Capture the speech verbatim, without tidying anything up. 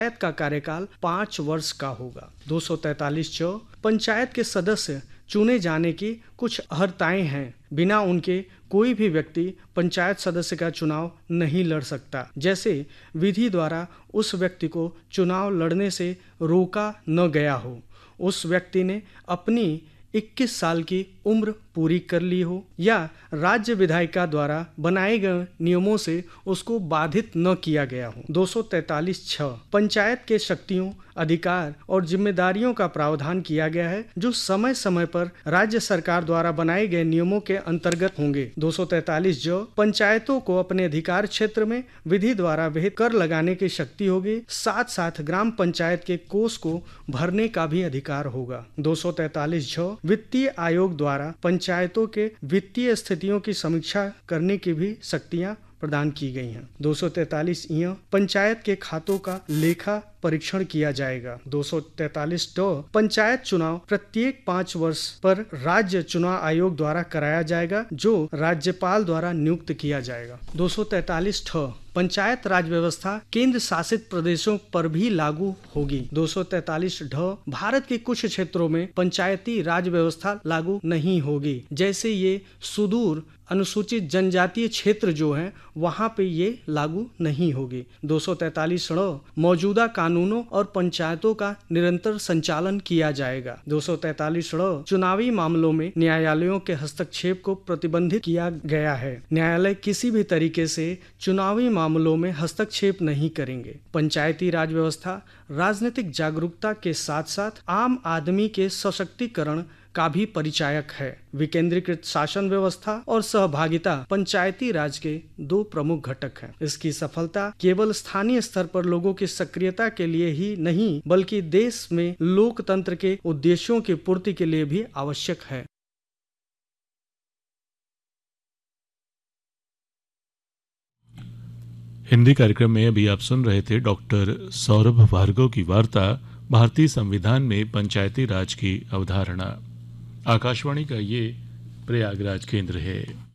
पंचायत का कार्यकाल पाँच वर्ष का होगा। दो सौ तैंतालीस च पंचायत के सदस्य चुने जाने की कुछ अर्हताएं हैं। बिना उनके कोई भी व्यक्ति पंचायत सदस्य का चुनाव नहीं लड़ सकता। जैसे विधि द्वारा उस व्यक्ति को चुनाव लड़ने से रोका न गया हो, उस व्यक्ति ने अपनी इक्कीस साल की उम्र पूरी कर ली हो, या राज्य विधायिका द्वारा बनाए गए नियमों से उसको बाधित न किया गया हो। दो सौ तैंतालीस छ पंचायत के शक्तियों, अधिकार और जिम्मेदारियों का प्रावधान किया गया है, जो समय समय पर राज्य सरकार द्वारा बनाए गए नियमों के अंतर्गत होंगे। दो सौ तैंतालीस ज पंचायतों को अपने अधिकार क्षेत्र में विधि द्वारा विहित कर लगाने की शक्ति होगी। साथ साथ ग्राम पंचायत के कोष को भरने का भी अधिकार होगा। दो सौ तैंतालीस झ वित्तीय आयोग द्वारा पंचायतों के वित्तीय स्थितियों की समीक्षा करने की भी शक्तियां प्रदान की गई हैं। दो सौ तैंतालीस इ पंचायत के खातों का लेखा परीक्षण किया जाएगा। दो सौ तैंतालीस ट पंचायत चुनाव प्रत्येक पाँच वर्ष पर राज्य चुनाव आयोग द्वारा कराया जाएगा, जो राज्यपाल द्वारा नियुक्त किया जाएगा। दो सौ तैंतालीस ठ पंचायत राज व्यवस्था केंद्र शासित प्रदेशों पर भी लागू होगी। दो सौ तैंतालीस ढ भारत के कुछ क्षेत्रों में पंचायती राज व्यवस्था लागू नहीं होगी, जैसे ये सुदूर अनुसूचित जनजातीय क्षेत्र जो हैं वहां पे ये लागू नहीं होगी। दो सौ तैंतालीस ण मौजूदा कानूनों और पंचायतों का निरंतर संचालन किया जाएगा। दो सौ तैंतालीस ण चुनावी मामलों में न्यायालयों के हस्तक्षेप को प्रतिबंधित किया गया है। न्यायालय किसी भी तरीके से चुनावी मामलों में हस्तक्षेप नहीं करेंगे। पंचायती राज व्यवस्था राजनीतिक जागरूकता के साथ साथ आम आदमी के सशक्तिकरण का भी परिचायक है। विकेंद्रीकृत शासन व्यवस्था और सहभागिता पंचायती राज के दो प्रमुख घटक हैं। इसकी सफलता केवल स्थानीय स्तर पर लोगों की सक्रियता के लिए ही नहीं, बल्कि देश में लोकतंत्र के उद्देश्यों की पूर्ति के लिए भी आवश्यक है। हिंदी कार्यक्रम में अभी आप सुन रहे थे डॉक्टर सौरभ भार्गव की वार्ता भारतीय संविधान में पंचायती राज की अवधारणा। आकाशवाणी का ये प्रयागराज केंद्र है।